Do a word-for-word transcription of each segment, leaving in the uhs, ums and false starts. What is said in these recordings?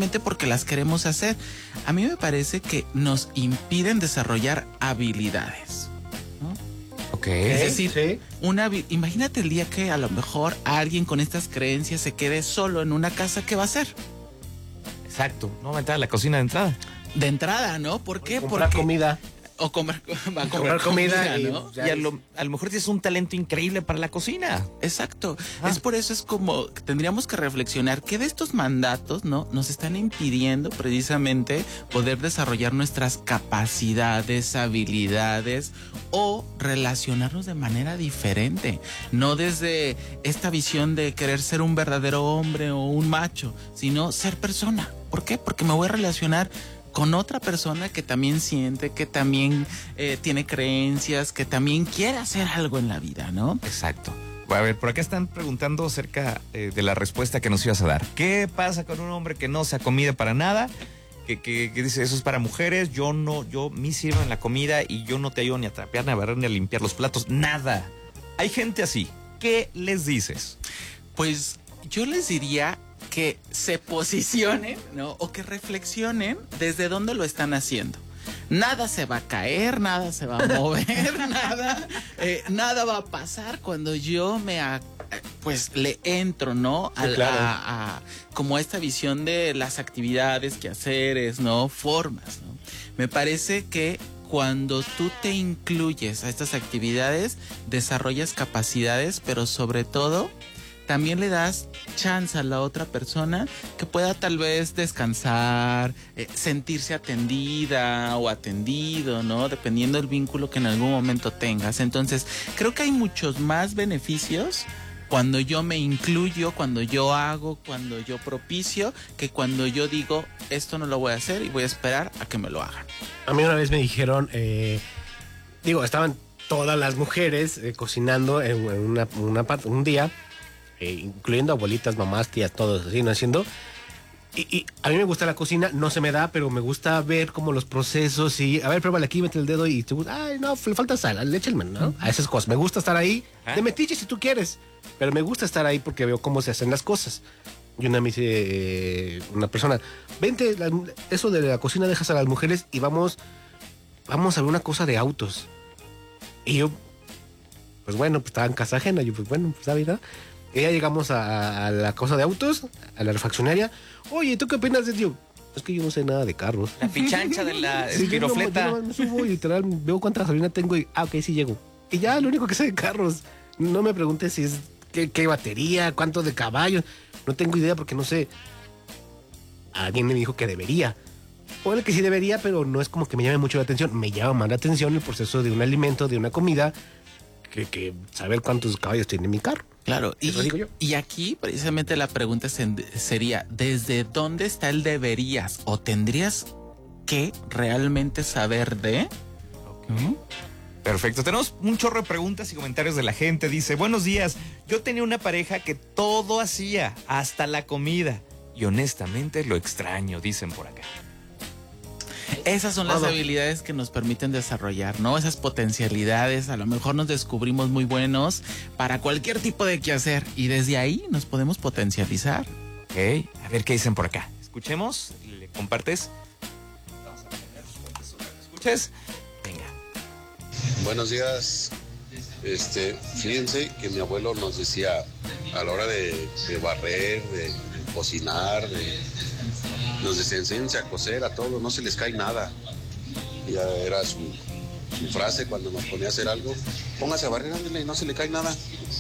simplemente porque las queremos hacer. A mí me parece que nos impiden desarrollar habilidades, ¿no? Ok. Es decir, sí. una, imagínate el día que a lo mejor alguien con estas creencias se quede solo en una casa, ¿qué va a hacer? Exacto. No va a entrar a la cocina de entrada. De entrada, ¿no? ¿Por qué? Comprar Porque comida. o comer, va a Comprar comida, y, ¿no? Y a lo, a lo mejor tienes un talento increíble para la cocina. Exacto. Ah. Es por eso, es como tendríamos que reflexionar que de estos mandatos, ¿no? Nos están impidiendo precisamente poder desarrollar nuestras capacidades, habilidades o relacionarnos de manera diferente. No desde esta visión de querer ser un verdadero hombre o un macho, sino ser persona. ¿Por qué? Porque me voy a relacionar con otra persona que también siente, que también eh, tiene creencias, que también quiere hacer algo en la vida, ¿no? Exacto. A ver, por acá están preguntando acerca eh, de la respuesta que nos ibas a dar. ¿Qué pasa con un hombre que no se comida para nada? Que, que, que dice, eso es para mujeres, yo no, yo me sirvo en la comida y yo no te ayudo ni a trapear, ni a barrer, ni a limpiar los platos, nada. Hay gente así. ¿Qué les dices? Pues yo les diría que se posicionen, ¿no? O que reflexionen desde dónde lo están haciendo. Nada se va a caer, nada se va a mover, nada, eh, nada va a pasar cuando yo me, a, pues le entro, ¿no? Sí, Al, claro. a, a, como esta visión de las actividades, quehaceres, ¿no? Formas, ¿no? Me parece que cuando tú te incluyes a estas actividades, desarrollas capacidades, pero sobre todo también le das chance a la otra persona que pueda tal vez descansar, eh, sentirse atendida o atendido, ¿no? Dependiendo del vínculo que en algún momento tengas. Entonces, creo que hay muchos más beneficios cuando yo me incluyo, cuando yo hago, cuando yo propicio, que cuando yo digo, esto no lo voy a hacer y voy a esperar a que me lo hagan. A mí una vez me dijeron, eh, digo, estaban todas las mujeres eh, cocinando en, en una, una, un día, Eh, incluyendo abuelitas, mamás, tías, todos así, ¿no? Haciendo. Y, y a mí me gusta la cocina, no se me da, pero me gusta ver como los procesos y, a ver, pruébale aquí, mete el dedo y te gusta, ay, no, le falta sal, le echa el men, ¿no? A esas cosas. Me gusta estar ahí, ¿Ah? de metiche si tú quieres, pero me gusta estar ahí porque veo cómo se hacen las cosas. Y una me dice, eh, una persona, vente, la, eso de la cocina dejas a las mujeres y vamos, vamos a ver una cosa de autos. Y yo, pues bueno, pues estaba en casa ajena, yo, pues bueno, pues ¿sabes, no? Y ya llegamos a, a la cosa de autos, a la refaccionaria. Oye, ¿tú qué opinas de eso? Es que yo no sé nada de carros. La pichancha de la Sí, yo nomás- espirofleta. yo nomás me subo y literal veo cuánta gasolina tengo y, ah, ok, sí llego. Y ya, lo único que sé de carros. No me preguntes si es qué, qué batería, cuánto de caballos. No tengo idea porque no sé. Alguien me dijo que debería. Puede que sí debería, pero no es como que me llame mucho la atención. Me llama más la atención el proceso de un alimento, de una comida, que, que saber cuántos caballos tiene mi carro. Claro, y, Eso digo yo. y aquí precisamente la pregunta sen- sería, ¿desde dónde está el deberías o tendrías que realmente saber de? ¿Mm? Perfecto, tenemos un chorro de preguntas y comentarios de la gente. Dice, buenos días, yo tenía una pareja que todo hacía, hasta la comida. Y honestamente lo extraño, dicen por acá. Esas son las Todo. habilidades que nos permiten desarrollar, ¿no? Esas potencialidades, a lo mejor nos descubrimos muy buenos para cualquier tipo de quehacer y desde ahí nos podemos potencializar. Ok, a ver qué dicen por acá. Escuchemos, le compartes. Vamos a poner, ¿escuches? Venga. Buenos días. Este, fíjense que mi abuelo nos decía a la hora de, de barrer, de, de cocinar, de, nos decía, enséñense a coser a todos, no se les cae nada. Ya era su, su frase cuando nos ponía a hacer algo, póngase a barrer, ándale, no se le cae nada.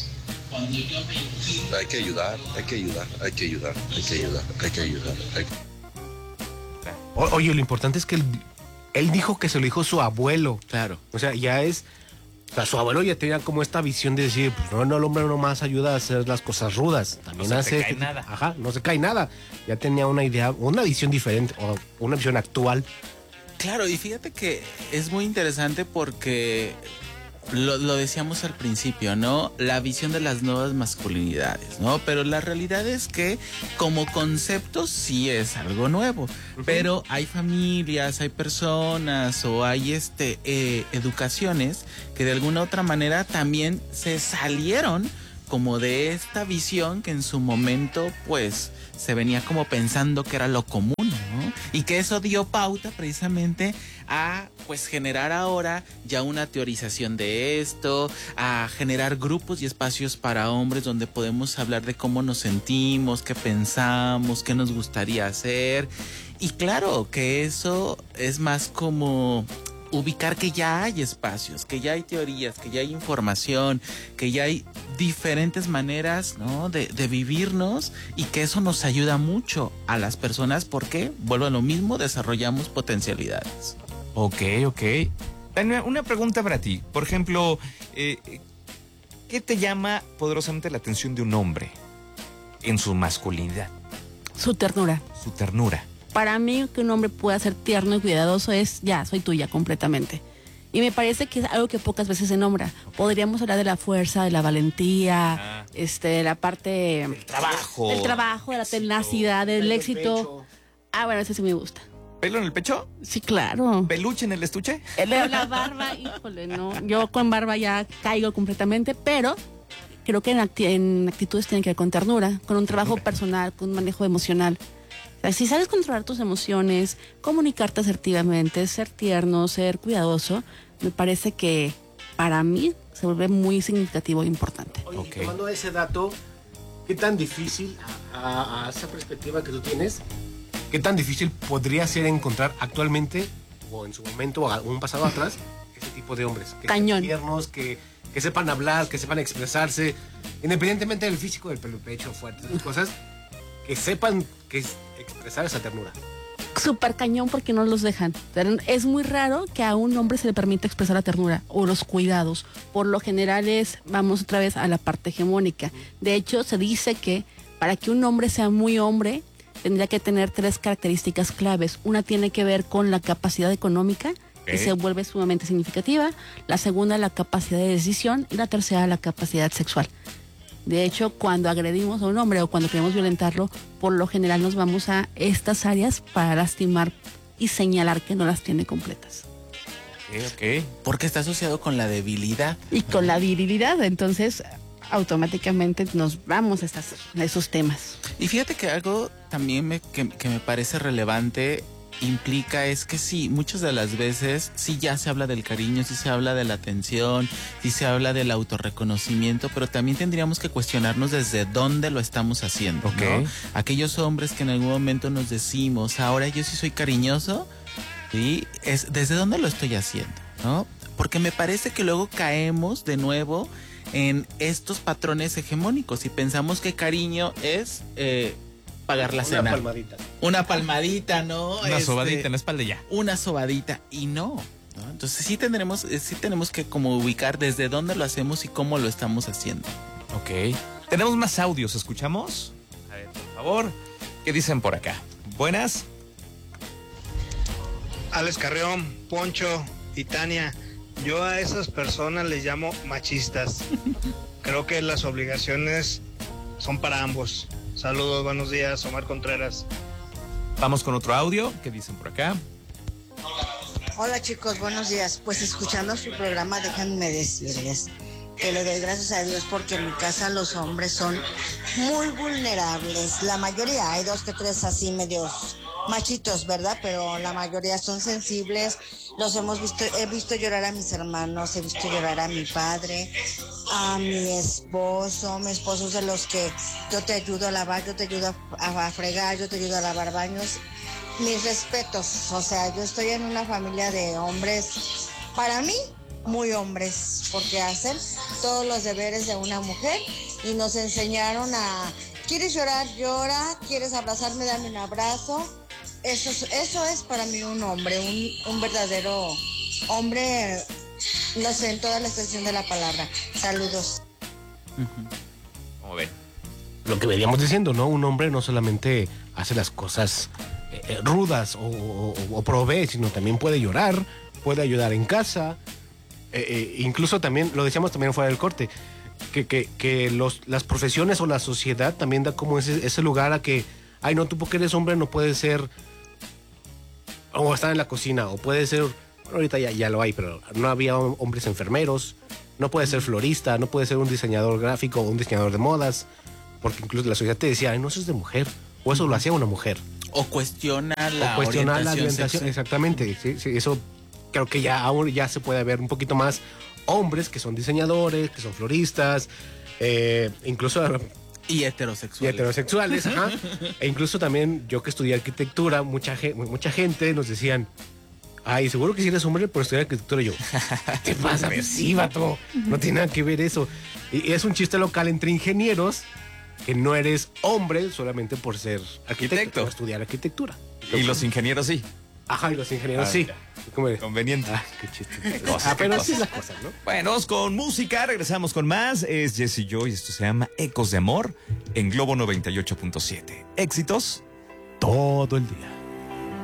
Hay que ayudar, hay que ayudar, hay que ayudar, hay que ayudar, hay que ayudar. Hay que... O- oye, lo importante es que él, él dijo que se lo dijo su abuelo. Claro. O sea, ya es... O sea, su abuelo ya tenía como esta visión de decir, pues no, no, el hombre no más ayuda a hacer las cosas rudas. También No se te hace... cae nada. Ajá, no se cae nada. Ya tenía una idea, una visión diferente, o una visión actual. Claro, y fíjate que es muy interesante porque lo, lo decíamos al principio, ¿no? La visión de las nuevas masculinidades, ¿no? Pero la realidad es que como concepto sí es algo nuevo, uh-huh. Pero hay familias, hay personas o hay este eh, educaciones que de alguna otra manera también se salieron como de esta visión que en su momento pues se venía como pensando que era lo común. Y que eso dio pauta precisamente a pues generar ahora ya una teorización de esto, a generar grupos y espacios para hombres donde podemos hablar de cómo nos sentimos, qué pensamos, qué nos gustaría hacer. Y claro que eso es más como ubicar que ya hay espacios, que ya hay teorías, que ya hay información, que ya hay diferentes maneras, ¿no? de, de vivirnos, y que eso nos ayuda mucho a las personas porque, vuelvo a lo mismo, desarrollamos potencialidades. Ok, ok. Tania, una pregunta para ti. Por ejemplo, eh, ¿qué te llama poderosamente la atención de un hombre en su masculinidad? Su ternura. Su ternura. Para mí, que un hombre pueda ser tierno y cuidadoso es, ya, soy tuya completamente. Y me parece que es algo que pocas veces se nombra. Podríamos hablar de la fuerza, de la valentía, ah. este, de la parte... El trabajo. Del trabajo, de la tenacidad, del éxito. Ah, bueno, ese sí me gusta. ¿Pelo en el pecho? Sí, claro. ¿Peluche en el estuche? La, la barba, híjole, no. Yo con barba ya caigo completamente, pero creo que en, acti en actitudes tienen que ver con ternura, con un trabajo personal, con un manejo emocional. O sea, si sabes controlar tus emociones, comunicarte asertivamente, ser tierno, ser cuidadoso, me parece que para mí se vuelve muy significativo e importante. Oye, okay. Tomando ese dato, ¿qué tan difícil, a, a, a esa perspectiva que tú tienes, qué tan difícil podría ser encontrar actualmente, o en su momento, o un pasado atrás, ese tipo de hombres? Que Cañón. sean tiernos, que, que sepan hablar, que sepan expresarse, independientemente del físico, del pelo pecho, fuerte, esas cosas, que sepan que es expresar esa ternura. Súper cañón porque no los dejan. Es muy raro que a un hombre se le permita expresar la ternura o los cuidados. Por lo general es, vamos otra vez a la parte hegemónica. De hecho, se dice que para que un hombre sea muy hombre, tendría que tener tres características claves. Una tiene que ver con la capacidad económica, que se vuelve sumamente significativa. La segunda, la capacidad de decisión. Y la tercera, la capacidad sexual. De hecho, cuando agredimos a un hombre o cuando queremos violentarlo, por lo general nos vamos a estas áreas para lastimar y señalar que no las tiene completas. Ok, ok. Porque está asociado con la debilidad. Y con la virilidad, entonces automáticamente nos vamos a, estas, a esos temas. Y fíjate que algo también me, que, que me parece relevante implica es que sí, muchas de las veces sí ya se habla del cariño, sí se habla de la atención, sí se habla del autorreconocimiento, pero también tendríamos que cuestionarnos desde dónde lo estamos haciendo, okay. ¿no? Aquellos hombres que en algún momento nos decimos, ahora yo sí soy cariñoso, ¿sí? Es desde dónde lo estoy haciendo, ¿no? Porque me parece que luego caemos de nuevo en estos patrones hegemónicos y pensamos que cariño es eh, pagar la Una cena. Una palmadita. Una palmadita, ¿no? Una este, sobadita en la espalda ya. Una sobadita y no, ¿no? Entonces sí tendremos, sí tenemos que como ubicar desde dónde lo hacemos y cómo lo estamos haciendo. Ok. Tenemos más audios, ¿escuchamos? A ver, por favor. ¿Qué dicen por acá? Buenas. Alex Carreón, Poncho y Tania. Yo a esas personas les llamo machistas. Creo que las obligaciones son para ambos. Saludos, buenos días, Omar Contreras. Vamos con otro audio. ¿Qué dicen por acá? Hola chicos, buenos días. Pues escuchando su programa, déjenme decirles que le doy gracias a Dios porque en mi casa los hombres son muy vulnerables. La mayoría, hay dos que tres así medios machitos, ¿verdad? Pero la mayoría son sensibles. Los hemos visto, he visto llorar a mis hermanos, he visto llorar a mi padre, a mi esposo. Mi esposo es de los que yo te ayudo a lavar, yo te ayudo a, a fregar, yo te ayudo a lavar baños. Mis respetos, o sea, yo estoy en una familia de hombres, para mí, muy hombres, porque hacen todos los deberes de una mujer y nos enseñaron a, ¿quieres llorar? Llora, ¿quieres abrazarme? Dame un abrazo. Eso es, eso es para mí un hombre, un, un verdadero hombre, no sé, en toda la extensión de la palabra. Saludos. ¿Cómo ven? Lo que veníamos diciendo, ¿no? Un hombre no solamente hace las cosas eh, rudas o, o, o provee, sino también puede llorar, puede ayudar en casa, eh, eh, incluso también, lo decíamos también fuera del corte, que, que, que los, las profesiones o la sociedad también da como ese, ese lugar a que, ay no, tú porque eres hombre no puedes ser, o estar en la cocina, o puede ser, bueno, ahorita ya, ya lo hay, pero no había hombres enfermeros, no puede ser florista, no puede ser un diseñador gráfico o un diseñador de modas, porque incluso la sociedad te decía, ay, no, eso es de mujer, o eso lo hacía una mujer. O cuestiona la o cuestionar la orientación orientación. sexual. Exactamente, sí, sí, eso creo que ya aún ya se puede ver un poquito más hombres que son diseñadores, que son floristas, eh, incluso Y y heterosexuales. heterosexuales, ajá. E incluso también yo que estudié arquitectura, mucha, ge- mucha gente nos decían, ay, seguro que si eres hombre por estudiar arquitectura. Y yo, ¿qué te pasa? Pues sí, vato, no tiene nada que ver eso. Y es un chiste local entre ingenieros que no eres hombre solamente por ser arquitecto, Arquitecto. por estudiar arquitectura. Y los ingenieros sí. Ajá, y los ingenieros Ah, sí. mira. ¿Cómo es? Conveniente. Ah, qué chiste. cosas, Ah, qué pero cosas. así es la cosa, ¿no? Bueno, vamos con música, regresamos con más. Es Jesse Joy, esto se llama Ecos de Amor en Globo noventa y ocho punto siete. Éxitos todo el día.